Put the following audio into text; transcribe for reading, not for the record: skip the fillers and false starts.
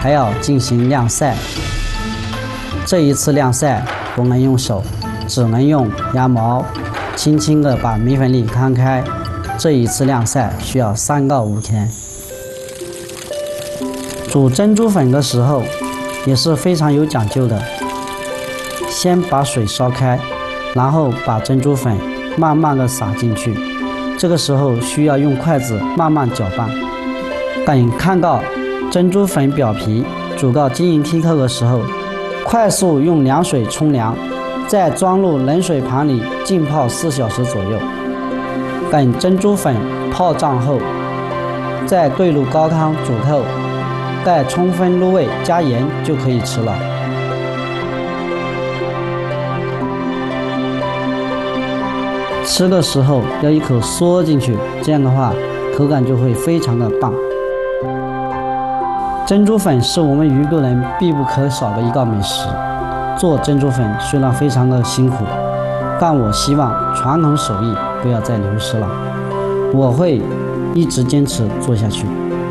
还要进行晾晒。这一次晾晒不能用手，只能用羊毛轻轻地把米粉粒摊开。这一次晾晒需要3到5天。煮珍珠粉的时候也是非常有讲究的，先把水烧开，然后把珍珠粉慢慢地撒进去，这个时候需要用筷子慢慢搅拌。等看到珍珠粉表皮煮到晶莹剔透的时候，快速用凉水冲凉，再装入冷水盘里浸泡4小时左右。等珍珠粉泡胀后，再兑入高汤煮透，待充分入味加盐就可以吃了。吃的时候要一口嗦进去，这样的话口感就会非常的棒。珍珠粉是我们鱼肚人必不可少的一道美食。做珍珠粉虽然非常的辛苦，但我希望传统手艺不要再流失了。我会一直坚持做下去。